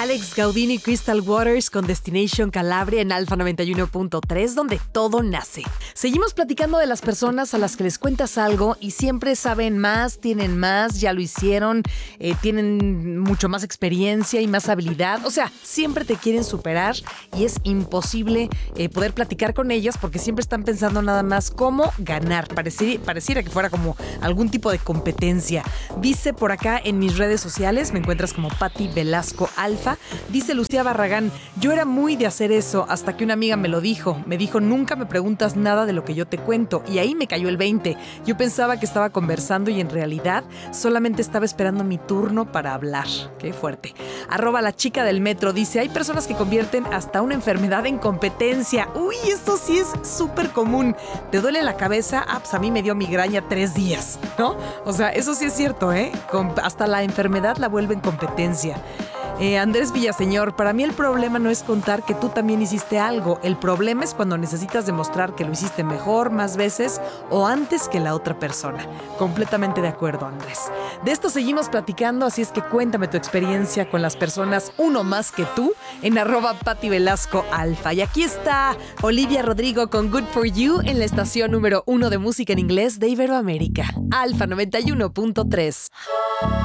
Alex Gaudini y Crystal Waters con Destination Calabria en Alfa 91.3, donde todo nace. Seguimos platicando de las personas a las que les cuentas algo y siempre saben más, tienen más, ya lo hicieron, tienen mucho más experiencia y más habilidad. O sea, siempre te quieren superar y es imposible poder platicar con ellas porque siempre están pensando nada más cómo ganar. Pareciera que fuera como algún tipo de competencia. Dice por acá en mis redes sociales, me encuentras como Patti Velasco Alfa. Dice Lucía Barragán, yo era muy de hacer eso hasta que una amiga me lo dijo. Me dijo, nunca me preguntas nada de lo que yo te cuento. Y ahí me cayó el 20. Yo pensaba que estaba conversando y en realidad solamente estaba esperando mi turno para hablar. Qué fuerte. @la chica del metro dice, hay personas que convierten hasta una enfermedad en competencia. Uy, esto sí es súper común. ¿Te duele la cabeza? Ah, pues a mí me dio migraña 3 días, ¿no? O sea, eso sí es cierto, ¿eh? Hasta la enfermedad la vuelven competencia. Andrés Villaseñor, para mí el problema no es contar que tú también hiciste algo. El problema es cuando necesitas demostrar que lo hiciste mejor, más veces o antes que la otra persona. Completamente de acuerdo, Andrés. De esto seguimos platicando, así es que cuéntame tu experiencia con las personas uno más que tú en @Patti Velasco Alfa. Y aquí está Olivia Rodrigo con Good For You en la estación número 1 de música en inglés de Iberoamérica. Alfa 91.3.